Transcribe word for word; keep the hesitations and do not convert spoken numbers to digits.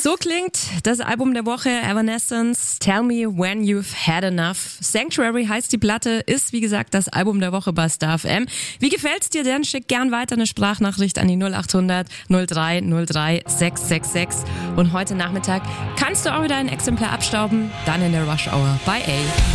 So klingt das Album der Woche, Evanescence, Tell Me When You've Had Enough. Sanctuary heißt die Platte, ist wie gesagt das Album der Woche bei Star F M. Wie gefällt's dir denn? Schick gern weiter eine Sprachnachricht an die null acht hundert null drei null drei sechs sechs sechs. Und heute Nachmittag kannst du auch wieder ein Exemplar abstauben, dann in der Rush Hour bei A.